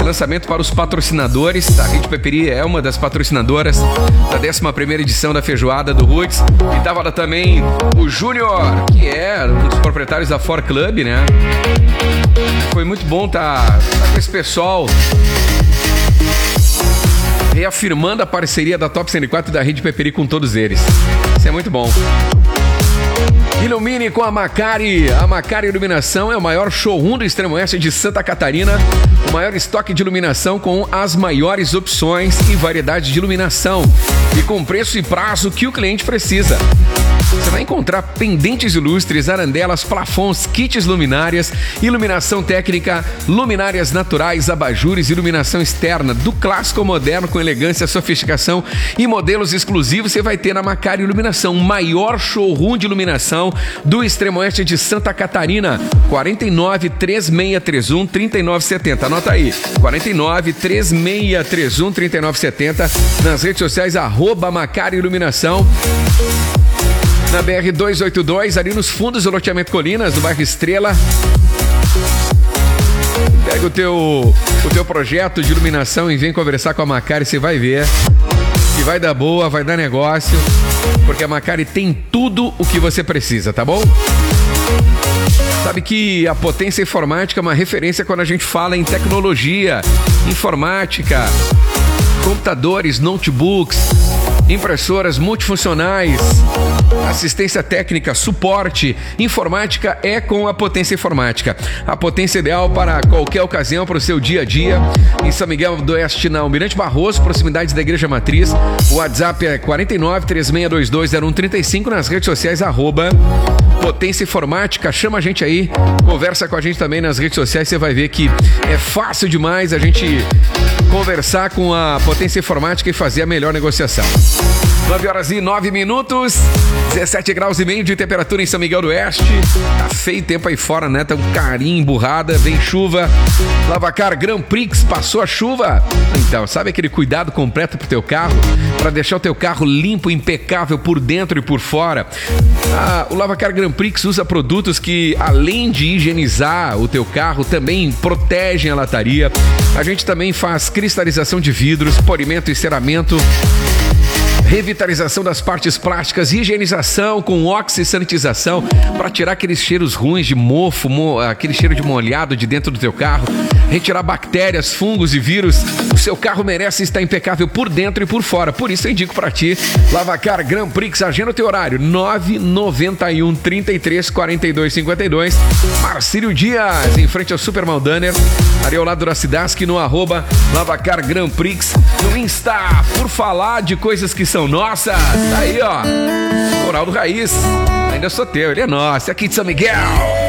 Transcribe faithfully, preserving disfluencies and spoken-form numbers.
lançamento para os patrocinadores. A Rede Peperi é uma das patrocinadoras da décima primeira edição da Feijoada do Roots. E tava lá também o Júnior, que é um dos proprietários da For Club, né? Foi muito bom tá, tá com esse pessoal, reafirmando a parceria da Top cento e quatro e da Rede Peperi com todos eles. Isso é muito bom. Ilumine com a Macari. A Macari Iluminação é o maior showroom do Extremo Oeste de Santa Catarina. O maior estoque de iluminação com as maiores opções e variedade de iluminação. E com preço e prazo que o cliente precisa. Você vai encontrar pendentes ilustres, arandelas, plafons, kits luminárias, iluminação técnica, luminárias naturais, abajures, iluminação externa, do clássico ao moderno com elegância, sofisticação e modelos exclusivos você vai ter na Macari Iluminação, maior showroom de iluminação do Extremo Oeste de Santa Catarina. quarenta e nove, três seis três um, trinta e nove setenta. Anota aí, quarenta e nove, três seis três um, trinta e nove setenta. Nas redes sociais, arroba Macari Iluminação. Na B R duzentos e oitenta e dois, ali nos fundos do loteamento Colinas, do bairro Estrela. Pega o teu, o teu projeto de iluminação e vem conversar com a Macari, você vai ver que vai dar boa, vai dar negócio, porque a Macari tem tudo o que você precisa, tá bom? Sabe que a Potência Informática é uma referência quando a gente fala em tecnologia, informática, computadores, notebooks, impressoras multifuncionais, assistência técnica, suporte, informática é com a Potência Informática. A potência ideal para qualquer ocasião, para o seu dia a dia. Em São Miguel do Oeste, na Almirante Barroso, proximidades da Igreja Matriz. O WhatsApp é quarenta e nove, três seis dois dois, zero um trinta e cinco. Nas redes sociais, arroba Potência Informática. Chama a gente aí, conversa com a gente também nas redes sociais. Você vai ver que é fácil demais a gente conversar com a Potência Informática e fazer a melhor negociação. nove horas e nove minutos, dezessete graus e meio de temperatura em São Miguel do Oeste. Tá feio tempo aí fora, né? Tá um carinho emburrada, vem chuva. Lavacar Grand Prix, passou a chuva? Então, sabe aquele cuidado completo pro teu carro? Para deixar o teu carro limpo, impecável por dentro e por fora. Ah, o Lavacar Grand Prix usa produtos que, além de higienizar o teu carro, também protegem a lataria. A gente também faz cristalização de vidros, polimento e ceramento, revitalização das partes plásticas, higienização com oxisanitização para tirar aqueles cheiros ruins de mofo, mo, aquele cheiro de molhado de dentro do teu carro, retirar bactérias, fungos e vírus. O seu carro merece estar impecável por dentro e por fora. Por isso eu indico para ti Lavacar Grand Prix. Agenda o teu horário nove nove um, trinta e três, quarenta e dois, cinquenta e dois. Marcílio Dias, em frente ao Super Maldaner, ali ao lado da Cidasc, no arroba Lavacar Grand Prix no Insta. Por falar de coisas que são nossas, tá aí ó, Ronaldo Raiz, ainda sou teu, ele é nosso, aqui de São Miguel.